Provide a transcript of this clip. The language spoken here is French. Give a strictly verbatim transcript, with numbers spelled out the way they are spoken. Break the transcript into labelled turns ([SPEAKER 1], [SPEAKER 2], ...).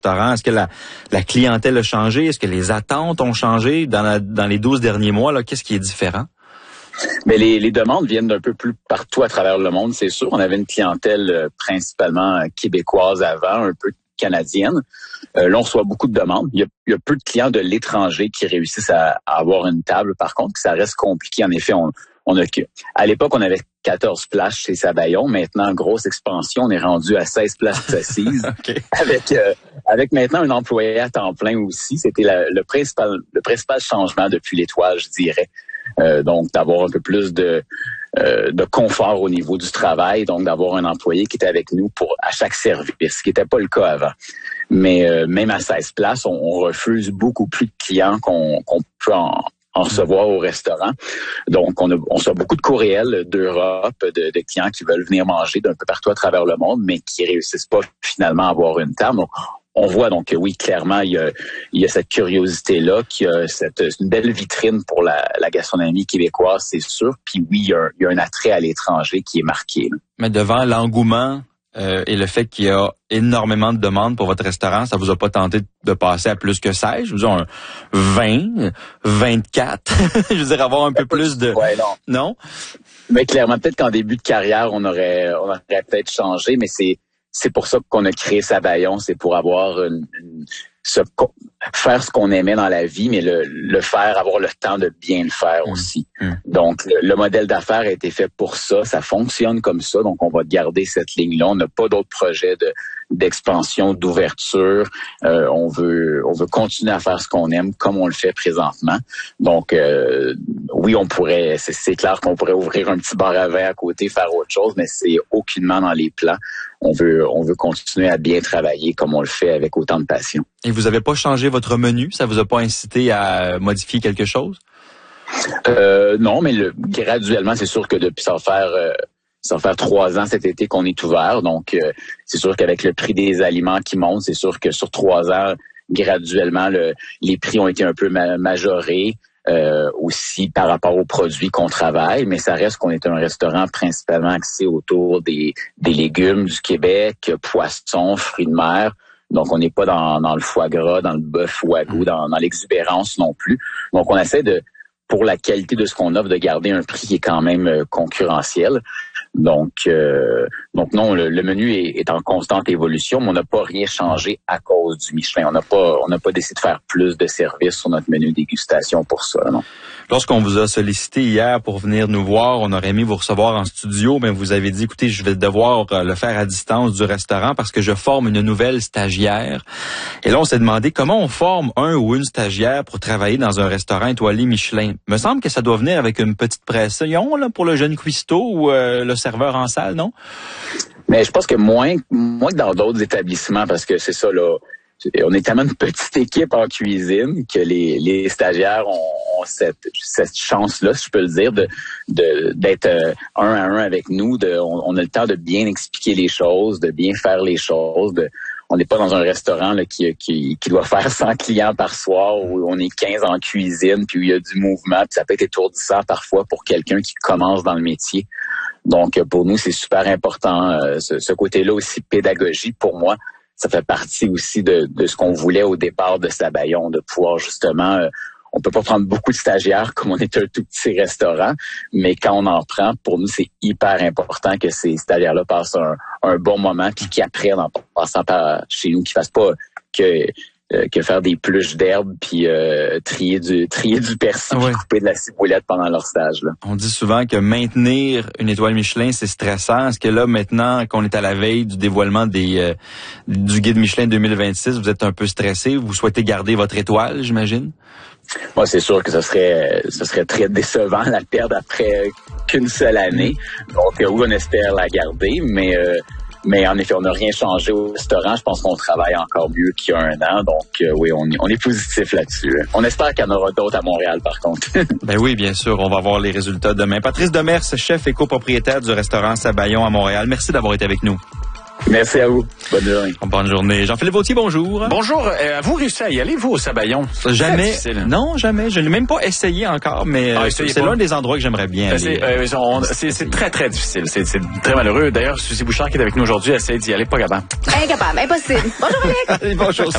[SPEAKER 1] restaurant? Est-ce que la, la clientèle a changé? Est-ce que les attentes ont changé dans, la, dans les douze derniers mois? Là, qu'est-ce qui est différent?
[SPEAKER 2] Mais les, les demandes viennent d'un peu plus partout à travers le monde, c'est sûr. On avait une clientèle euh, principalement québécoise avant, un peu canadienne. Euh, là, on reçoit beaucoup de demandes. Il y a, il y a peu de clients de l'étranger qui réussissent à, à avoir une table. Par contre, ça reste compliqué. En effet, on, on a que, à l'époque, on avait quatorze places chez Sabayon. Maintenant, grosse expansion, on est rendu à seize places assises. Okay. Avec euh, avec maintenant un employé à temps plein aussi. C'était la, le principal le principal changement depuis l'Étoile, je dirais. Euh, donc, d'avoir un peu plus de euh, de confort au niveau du travail, donc d'avoir un employé qui était avec nous pour à chaque service, ce qui n'était pas le cas avant. Mais euh, même à seize places, on, on refuse beaucoup plus de clients qu'on, qu'on peut en, en recevoir au restaurant. Donc, on, a, on reçoit beaucoup de courriels d'Europe, de, de clients qui veulent venir manger d'un peu partout à travers le monde, mais qui réussissent pas finalement à avoir une table. Donc, on voit donc oui, clairement, il y a, il y a cette curiosité-là, qu'il y a cette, une belle vitrine pour la, la gastronomie québécoise, c'est sûr. Puis oui, il y a, il y a un attrait à l'étranger qui est marqué. Là.
[SPEAKER 1] Mais devant l'engouement euh, et le fait qu'il y a énormément de demandes pour votre restaurant, ça vous a pas tenté de passer à plus que seize? Je veux dire, un vingt, vingt-quatre? Je veux dire, avoir un peu plus de...
[SPEAKER 2] Ouais, non.
[SPEAKER 1] Non?
[SPEAKER 2] Mais clairement, peut-être qu'en début de carrière, on aurait, on aurait peut-être changé, mais c'est... C'est pour ça qu'on a créé Sabayon, c'est pour avoir une, une ce, faire ce qu'on aimait dans la vie, mais le, le faire, avoir le temps de bien le faire mmh. aussi. Mmh. Donc, le, le modèle d'affaires a été fait pour ça, ça fonctionne comme ça, donc on va garder cette ligne-là. On n'a pas d'autres projets de d'expansion, d'ouverture. Euh, on veut on veut continuer à faire ce qu'on aime comme on le fait présentement. Donc, euh, oui, on pourrait, c'est, c'est clair qu'on pourrait ouvrir un petit bar à vin à côté, faire autre chose, mais c'est aucunement dans les plans. On veut on veut continuer à bien travailler comme on le fait avec autant de passion.
[SPEAKER 1] Et vous avez pas changé votre menu? Ça vous a pas incité à modifier quelque chose?
[SPEAKER 2] Euh, non, mais le, graduellement, c'est sûr que depuis ça va faire euh, ça va faire trois ans cet été qu'on est ouvert. Donc, euh, c'est sûr qu'avec le prix des aliments qui monte, c'est sûr que sur trois ans, graduellement, le, les prix ont été un peu ma- majorés. Euh, aussi par rapport aux produits qu'on travaille, mais ça reste qu'on est un restaurant principalement axé autour des, des légumes du Québec, poissons, fruits de mer. Donc, on n'est pas dans, dans le foie gras, dans le bœuf wagyu, dans, dans l'exubérance non plus. Donc, on essaie de, pour la qualité de ce qu'on offre, de garder un prix qui est quand même euh, concurrentiel. Donc, euh, donc non, le, le menu est, est en constante évolution, mais on n'a pas rien changé à cause du Michelin. On n'a pas, on n'a pas décidé de faire plus de services sur notre menu dégustation pour ça, non.
[SPEAKER 1] Lorsqu'on vous a sollicité hier pour venir nous voir, on aurait aimé vous recevoir en studio, mais vous avez dit, écoutez, je vais devoir le faire à distance du restaurant parce que je forme une nouvelle stagiaire. Et là, on s'est demandé comment on forme un ou une stagiaire pour travailler dans un restaurant étoilé Michelin. Me semble que ça doit venir avec une petite pression là pour le jeune cuistot ou euh, le serveur en salle, non?
[SPEAKER 2] Mais je pense que moins, moins que dans d'autres établissements, parce que c'est ça, là, on est tellement une petite équipe en cuisine que les, les stagiaires ont, ont cette, cette chance-là, si je peux le dire, de, de d'être euh, un à un avec nous. De, on, on a le temps de bien expliquer les choses, de bien faire les choses. De, on n'est pas dans un restaurant là, qui, qui, qui doit faire cent clients par soir, où on est quinze en cuisine, puis où il y a du mouvement, puis ça peut être étourdissant parfois pour quelqu'un qui commence dans le métier. Donc, pour nous, c'est super important. Euh, ce, ce côté-là aussi, pédagogie, pour moi, ça fait partie aussi de, de ce qu'on voulait au départ de Sabayon, de pouvoir justement, euh, on peut pas prendre beaucoup de stagiaires comme on est un tout petit restaurant, mais quand on en prend, pour nous, c'est hyper important que ces stagiaires-là passent un, un bon moment, puis qu'ils apprennent en passant par chez nous, qu'ils fassent pas que euh, que faire des pluches d'herbe, puis euh, trier du trier du persil,
[SPEAKER 1] ouais.
[SPEAKER 2] puis couper de la ciboulette pendant leur stage. Là.
[SPEAKER 1] On dit souvent que maintenir une étoile Michelin, c'est stressant. Est-ce que là, maintenant qu'on est à la veille du dévoilement des euh, du guide Michelin deux mille vingt-six, vous êtes un peu stressé? Vous souhaitez garder votre étoile, j'imagine?
[SPEAKER 2] Moi, c'est sûr que ce serait ce serait très décevant la perdre après qu'une seule année. Donc oui, on espère la garder, mais euh, mais en effet, on n'a rien changé au restaurant. Je pense qu'on travaille encore mieux qu'il y a un an. Donc euh, oui, on, on est positif là-dessus. On espère qu'il y en aura d'autres à Montréal, par contre.
[SPEAKER 1] Ben oui, bien sûr. On va voir les résultats demain. Patrice Demers, chef et copropriétaire du restaurant Sabayon à Montréal. Merci d'avoir été avec nous.
[SPEAKER 2] Merci à vous. Bonne journée.
[SPEAKER 1] Bonne journée. Jean-Philippe Vautier, bonjour.
[SPEAKER 3] Bonjour. Euh, avez-vous réussi à y aller, vous, au Sabayon?
[SPEAKER 1] Jamais. Non, jamais. Je n'ai même pas essayé encore, mais ah, c'est pas. L'un des endroits que j'aimerais bien aller.
[SPEAKER 3] C'est, euh, on, c'est, c'est très, très difficile. C'est, c'est très malheureux. D'ailleurs, Suzy Bouchard, qui est avec nous aujourd'hui, essaie d'y aller, pas capable.
[SPEAKER 4] Incapable, impossible. Bonjour, Alex.
[SPEAKER 1] Bonjour.